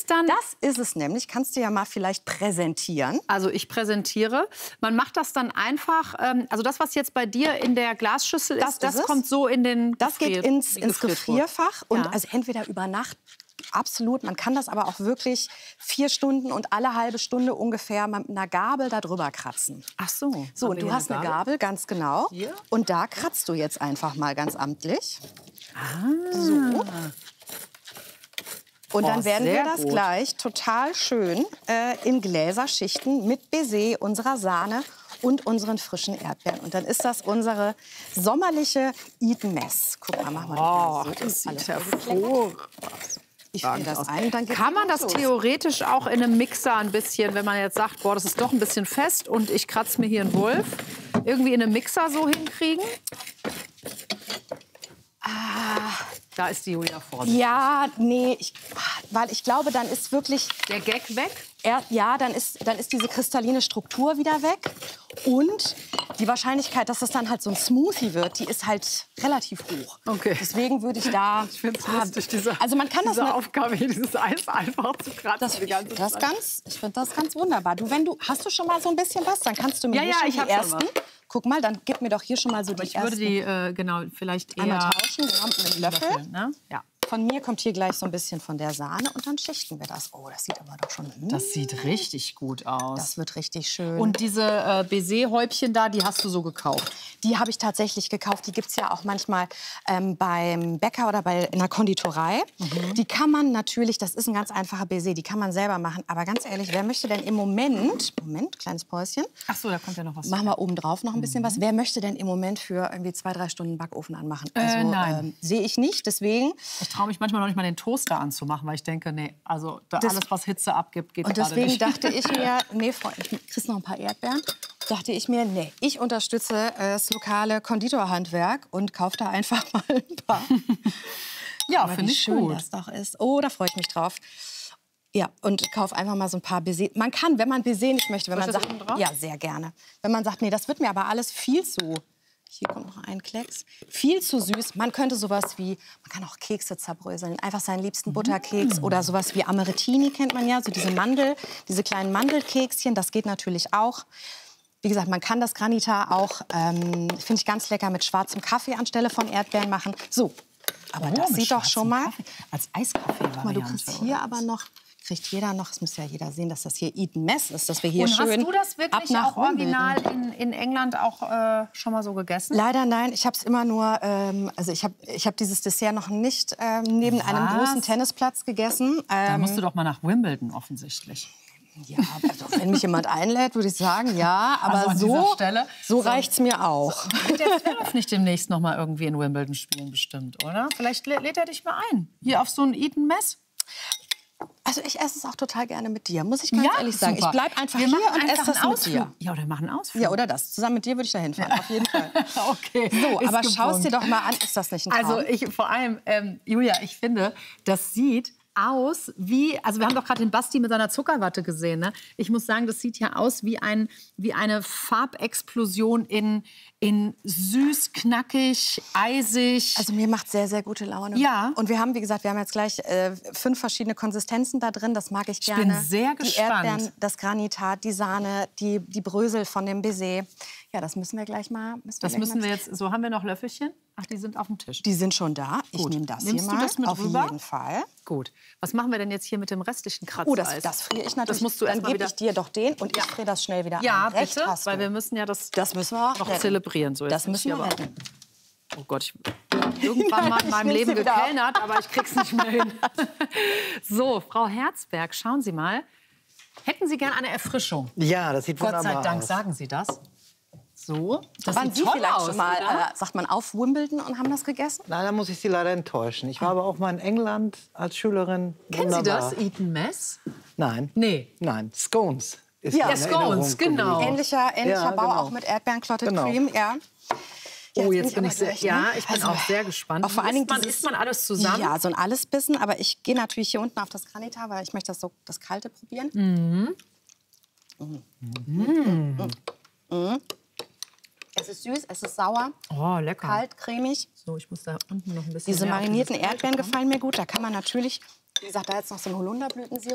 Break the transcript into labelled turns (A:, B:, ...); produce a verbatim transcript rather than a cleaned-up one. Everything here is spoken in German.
A: ist dann...
B: Das ist es nämlich. Kannst du ja mal vielleicht präsentieren.
A: Also ich präsentiere. Man macht das dann einfach, ähm, also das, was jetzt bei dir in der Glasschüssel
B: Das
A: ist, das
B: ist es.
A: kommt so in den
B: Das geht
A: Gefrier-
B: ins,
A: in
B: ins
A: Gefriertruhe.
B: Gefrierfach. Und
A: Ja.
B: also entweder über Nacht, absolut. Man kann das aber auch wirklich vier Stunden und alle halbe Stunde ungefähr mal mit einer Gabel da drüber kratzen.
A: Ach so.
B: So,
A: Haben
B: und
A: wir
B: du
A: hier
B: hast eine Gabel, ganz genau.
A: Hier?
B: Und da kratzt du jetzt einfach mal ganz amtlich.
A: Ah.
B: So. Und dann
A: Oh,
B: werden
A: sehr
B: wir das
A: gut.
B: gleich total schön äh, in Gläserschichten mit Baiser, unserer Sahne und unseren frischen Erdbeeren. Und dann ist das unsere sommerliche Eton Mess. Guck mal, machen wir
A: Oh,
B: das mal so.
A: das sieht
B: Alles
A: hervorragend
B: Ich friere das
A: aus.
B: ein und dann geht's
A: Kann man das
B: los.
A: theoretisch auch in einem Mixer ein bisschen, wenn man jetzt sagt, boah, das ist doch ein bisschen fest und ich kratze mir hier einen Wolf, irgendwie in einem Mixer so hinkriegen? Ah, da ist die Julia vorne.
B: Ja, nee, ich, weil ich glaube, dann ist wirklich,
A: Der Gag weg?
B: er, ja, dann ist, dann ist diese kristalline Struktur wieder weg. Und die Wahrscheinlichkeit, dass das dann halt so ein Smoothie wird, die ist halt relativ hoch.
A: Okay.
B: Deswegen würde ich da...
A: Ich finde es
B: ah,
A: lustig, diese,
B: also man kann das
A: diese
B: mit-
A: Aufgabe, hier dieses Eis einfach zu kratzen.
B: Das,
A: die ganze
B: das
A: Zeit.
B: ganz, ich finde das ganz wunderbar. Du, wenn du, hast du schon mal so ein bisschen was? Dann kannst du mir
A: Ja,
B: hier
A: ja,
B: schon
A: ich
B: die
A: hab schon
B: ersten.
A: was.
B: Guck mal, dann gib mir doch hier schon mal so die
A: Ich
B: ersten.
A: würde die, äh, genau, vielleicht eher...
B: einmal tauschen, genau, mit einem Löffel.
A: Ne? Ja.
B: Von mir kommt hier gleich so ein bisschen von der Sahne und dann schichten wir das. Oh, das sieht aber doch schon... hm,
A: Das sieht richtig gut aus.
B: das wird richtig schön.
A: Und diese äh, Baiser-Häubchen da, die hast du so gekauft?
B: Die habe ich tatsächlich gekauft. Die gibt es ja auch manchmal ähm, beim Bäcker oder bei in der Konditorei.
A: Mhm.
B: Die kann man natürlich, das ist ein ganz einfacher Baiser, die kann man selber machen. Aber ganz ehrlich, wer möchte denn im Moment, Moment, kleines Päuschen,
A: Ach so, da kommt ja noch was.
B: machen wir oben drauf noch ein bisschen
A: Mhm.
B: was. Wer möchte denn im Moment für irgendwie zwei, drei Stunden Backofen anmachen? Also,
A: Äh, nein.
B: ähm, sehe ich nicht, deswegen.
A: Ich traue mich manchmal noch nicht mal den Toaster anzumachen, weil ich denke, nee, also da
B: Das-
A: alles, was Hitze abgibt, geht
B: Und
A: gerade
B: deswegen
A: nicht.
B: dachte ich mir, nee, Freund, ich kriegst noch ein paar Erdbeeren. Dachte ich mir, nee, ich unterstütze äh, das lokale Konditorhandwerk und kaufe da einfach mal ein paar.
A: Ja,
B: Aber
A: finde
B: wie
A: ich
B: schön
A: gut.
B: das doch ist. Oh, da freue ich mich drauf. Ja, und kauf einfach mal so ein paar Baiser. Man kann, wenn man Baiser nicht möchte, wenn
A: Soll
B: man
A: ich das
B: sagt,
A: oben drauf?
B: ja, sehr gerne. Wenn man sagt, nee, das wird mir aber alles viel zu. Hier kommt noch ein Klecks. Viel zu süß. Man könnte sowas wie, man kann auch Kekse zerbröseln, einfach seinen liebsten Butterkeks oder sowas wie Amarettini kennt man ja, so diese Mandel, diese kleinen Mandelkekschen, das geht natürlich auch. Wie gesagt, man kann das Granita auch, ähm, finde ich ganz lecker, mit schwarzem Kaffee anstelle von Erdbeeren machen. So, aber
A: Oh,
B: das
A: mit
B: sieht doch
A: schwarzem
B: schon mal.
A: Kaffee. Als Eiskaffee.
B: Guck mal, du kriegst hier aber noch, kriegt jeder noch, es muss ja jeder sehen, dass das hier Eton Mess ist, dass wir hier
A: Und
B: schön
A: hast du das
B: ab
A: wirklich
B: nach
A: auch original
B: Wimbledon.
A: in, in England auch äh, schon mal so gegessen?
B: Leider nein, ich habe es immer nur, ähm, also ich habe ich hab dieses Dessert noch nicht ähm, neben einem
A: Was?
B: großen Tennisplatz gegessen.
A: Da
B: Ähm,
A: musst du doch mal nach Wimbledon offensichtlich.
B: ja, also wenn mich jemand einlädt, würde ich sagen, ja, aber
A: Also an dieser
B: so,
A: Stelle?
B: so reicht's mir auch.
A: Wird der Zverev nicht demnächst noch mal irgendwie in Wimbledon spielen, bestimmt, oder? Vielleicht lä- lädt er dich mal ein. Hier auf so ein Eton Mess.
B: Also ich esse es auch total gerne mit dir, muss ich ganz
A: Ja,
B: ehrlich sagen.
A: super.
B: Ich bleib einfach
A: Wir
B: hier
A: machen
B: und
A: einfach
B: esse das
A: einen
B: mit dir.
A: Ausflug. Ja, oder machen einen Ausflug.
B: Ja, oder das. Zusammen mit dir würde ich da hinfahren, auf jeden Fall.
A: Okay.
B: So,
A: ist
B: aber schau es dir
A: gebunden.
B: doch mal an, ist das nicht ein Traum?
A: Also ich vor allem, ähm, Julia, ich finde, das sieht aus wie, also wir haben doch gerade den Basti mit seiner Zuckerwatte gesehen, ne? Ich muss sagen, das sieht ja aus wie, ein, wie eine Farbexplosion in, in süß, knackig, eisig.
B: Also mir macht sehr, sehr gute Laune.
A: Ja.
B: Und wir haben, wie gesagt, wir haben jetzt gleich äh, fünf verschiedene Konsistenzen da drin. Das mag ich gerne.
A: bin sehr
B: Die
A: gespannt.
B: Erdbeeren, das Granitat, die Sahne, die, die Brösel von dem Baiser. Ja, das müssen wir gleich mal. Müssen wir
A: das
B: gleich
A: müssen
B: mal
A: wir jetzt, so haben wir noch Löffelchen? Ach, die sind auf dem Tisch.
B: Die sind schon da. Ich
A: Gut.
B: nehme das
A: Nimmst
B: hier
A: du
B: mal.
A: das mit
B: auf
A: rüber?
B: jeden Fall.
A: Gut. Was machen wir denn jetzt hier mit dem restlichen Kratzeis?
B: Oh, das, das friere ich natürlich.
A: Das musst du
B: Dann
A: erst mal
B: gebe
A: wieder...
B: ich dir doch den und ich friere das schnell wieder
A: Ja,
B: ein. Recht
A: bitte,
B: hast du.
A: weil wir müssen ja das,
B: Das müssen wir
A: noch
B: retten.
A: zelebrieren. So, jetzt
B: Das
A: bin ich
B: müssen wir
A: hier aber-
B: retten.
A: Oh Gott, ich habe irgendwann mal in
B: Ich
A: meinem
B: nehm's
A: Leben
B: dir wieder ab.
A: gekellnert, aber ich krieg's nicht mehr hin. So, Frau Herzberg, schauen Sie mal. Hätten Sie gern eine Erfrischung?
C: Ja, das sieht
A: Gott
C: wunderbar
A: sei Dank
C: aus.
A: sagen Sie das. So, das
B: Waren
A: sieht
B: Sie
A: toll
B: vielleicht
A: aus,
B: schon mal,
A: oder?
B: äh, sagt man, auf Wimbledon und haben das gegessen?
C: Leider muss ich Sie leider enttäuschen. Ich war aber auch mal in England als Schülerin.
A: Kennen Sie
C: Wunderbar.
A: das, Eton Mess?
C: Nein.
A: Nee.
C: Nein, Scones. Ist
B: Ja,
C: meine
A: Scones,
C: Erinnerung
A: genau.
C: geblieben.
B: Ähnlicher, ähnlicher
C: Ja,
B: Bau,
C: genau.
B: auch mit Erdbeeren, Clotted
C: Genau.
B: Cream, ja.
A: Oh, jetzt bin
B: aber
A: ich sehr,
B: gleich,
A: ja,
B: ne?
A: ich bin
B: Also,
A: auch sehr gespannt.
B: Auch vor allen Dingen
A: isst man,
B: dieses-
A: isst man alles zusammen?
B: Ja, so ein Allesbissen. Aber ich gehe natürlich hier unten auf das Granita, weil ich möchte das so das Kalte probieren.
A: Mhm.
B: Mhm. Mhm. Mhm. Es ist süß, es ist sauer,
A: Oh, lecker.
B: kalt, cremig.
A: So, ich muss da unten noch ein bisschen
B: Diese
A: mehr auf
B: marinierten
A: dieses Fleisch
B: Erdbeeren
A: kommen.
B: gefallen mir gut. Da kann man natürlich, wie gesagt, da jetzt noch so einen Holunderblütensirup